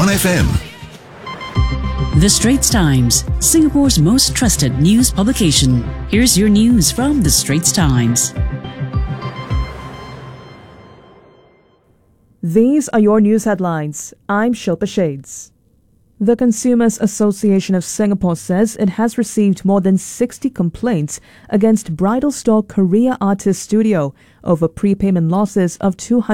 1FM. The Straits Times, Singapore's most trusted news publication. Here's your news from The Straits Times. These are your news headlines. I'm Shilpa Shades. The Consumers Association of Singapore says it has received more than 60 complaints against bridal store Korea Artist Studio over prepayment losses of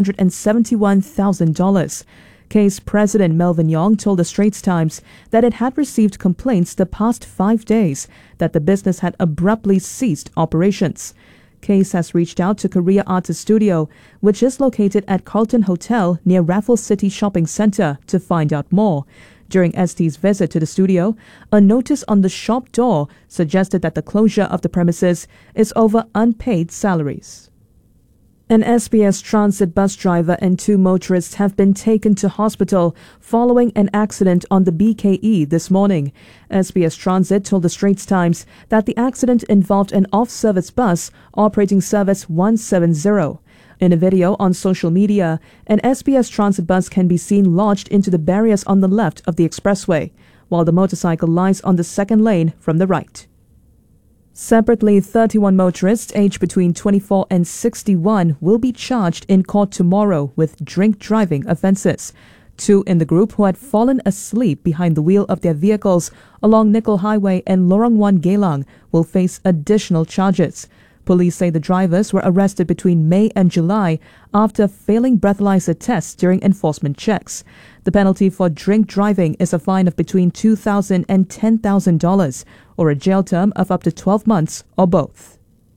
$271,000. Case President Melvin Yong told the Straits Times that it had received complaints the past 5 days that the business had abruptly ceased operations. Case has reached out to Korea Artist Studio, which is located at Carlton Hotel near Raffles City Shopping Centre, to find out more. During ST's visit to the studio, a notice on the shop door suggested that the closure of the premises is over unpaid salaries. An SBS Transit bus driver and 2 motorists have been taken to hospital following an accident on the BKE this morning. SBS Transit told the Straits Times that the accident involved an off-service bus operating service 170. In a video on social media, an SBS Transit bus can be seen lodged into the barriers on the left of the expressway, while the motorcycle lies on the second lane from the right. Separately, 31 motorists aged between 24 and 61 will be charged in court tomorrow with drink driving offences. 2 in the group who had fallen asleep behind the wheel of their vehicles along Nickel Highway and Lorong 1 Geylang will face additional charges. Police say the drivers were arrested between May and July after failing breathalyzer tests during enforcement checks. The penalty for drink driving is a fine of between $2,000 and $10,000 or a jail term of up to 12 months or both.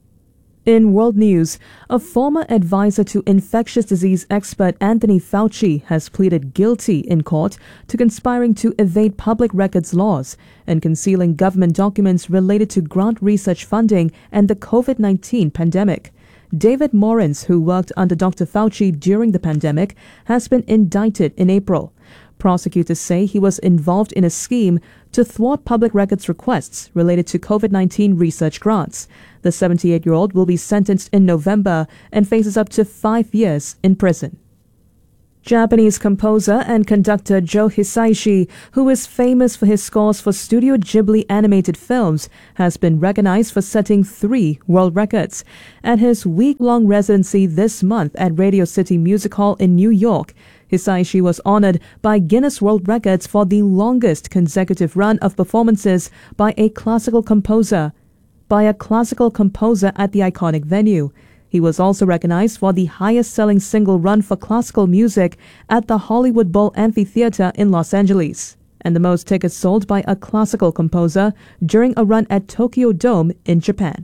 In world news, a former advisor to infectious disease expert Anthony Fauci has pleaded guilty in court to conspiring to evade public records laws and concealing government documents related to grant research funding and the COVID-19 pandemic. David Morans, who worked under Dr. Fauci during the pandemic, has been indicted in April. Prosecutors say he was involved in a scheme to thwart public records requests related to COVID-19 research grants. The 78-year-old will be sentenced in November and faces up to 5 years in prison. Japanese composer and conductor Joe Hisaishi, who is famous for his scores for Studio Ghibli animated films, has been recognized for setting 3 world records. At his week-long residency this month at Radio City Music Hall in New York, Hisaishi was honored by Guinness World Records for the longest consecutive run of performances by a classical composer at the iconic venue. He was also recognized for the highest-selling single run for classical music at the Hollywood Bowl Amphitheater in Los Angeles, and the most tickets sold by a classical composer during a run at Tokyo Dome in Japan.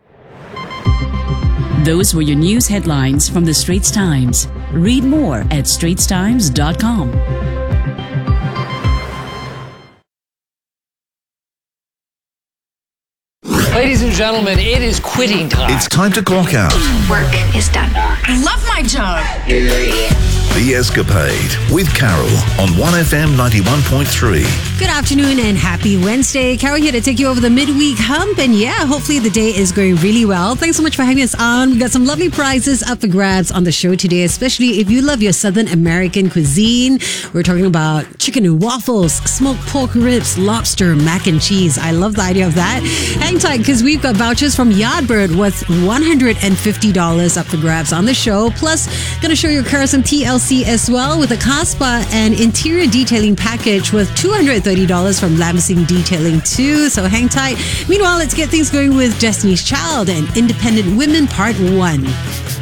Those were your news headlines from The Straits Times. Read more at straitstimes.com. Ladies and gentlemen, it is quitting time. It's time to clock out. Work is done. I love my job. The Escapade with Carol on 1FM 91.3. Good afternoon and happy Wednesday. Carol here to take you over the midweek hump. And yeah, hopefully the day is going really well. Thanks so much for having us on. We've got some lovely prizes up for grabs on the show today, especially if you love your Southern American cuisine. We're talking about chicken and waffles, smoked pork ribs, lobster, mac and cheese. I love the idea of that. Hang tight because we've got vouchers from Yardbird worth $150 up for grabs on the show. Plus, going to show you some TLC as well with a car spa and interior detailing package worth $230 from Lambsing Detailing too. So hang tight. Meanwhile, let's get things going with Destiny's Child and Independent Women Part 1.